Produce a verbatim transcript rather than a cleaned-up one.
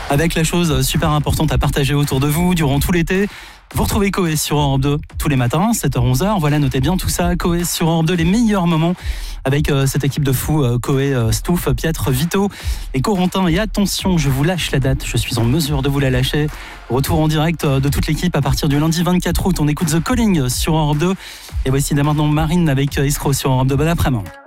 Avec la chose super importante à partager autour de vous durant tout l'été. Vous retrouvez Coé sur Europe deux tous les matins, sept heures onze heures. Voilà, notez bien tout ça. Coé sur Europe deux, les meilleurs moments avec euh, cette équipe de fous. Euh, Coé, euh, Stouff, Pietre, Vito et Corentin. Et attention, je vous lâche la date. Je suis en mesure de vous la lâcher. Retour en direct euh, de toute l'équipe à partir du lundi vingt-quatre août. On écoute The Calling sur Europe deux. Et voici dès maintenant Marine avec Isro sur Europe deux. Bon après-midi.